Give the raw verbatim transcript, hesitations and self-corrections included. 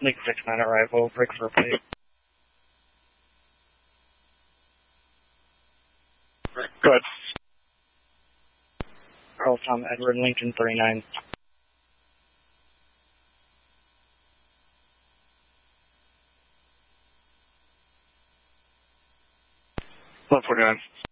Lincoln six nine arrival, break for replay. Good. Carl Tom Edward, Lincoln thirty-nine. one forty-nine.